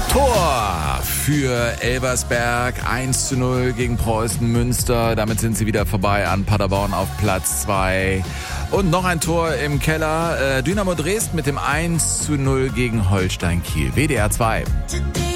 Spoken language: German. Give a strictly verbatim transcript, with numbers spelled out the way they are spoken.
Tor für Elversberg, eins zu null gegen Preußen Münster. Damit sind sie wieder vorbei an Paderborn auf Platz zwei. Und noch ein Tor im Keller. Dynamo Dresden mit dem eins zu null gegen Holstein Kiel. W D R zwei.